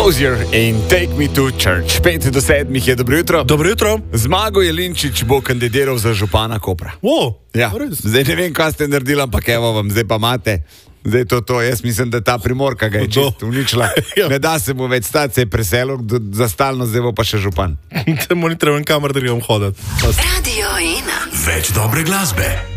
Hozier in Take Me to Church. 5 do 7 je dobro jutro. Dobro jutro. Zmago Jelinčič bo kandidiral za župana Kopra. Ja. Zdaj ne vem, kaj ste naredili, ampak evo vam, zdaj pa imate. Zdaj to, jaz mislim, da ta Primorka ga je čisto uničila. Ja. Ne da se mu več stati, se je preselil za stalno, zdaj bo pa še župan. Te monitorjem kamer, da grem hoditi. Radio 1. Več dobre glasbe.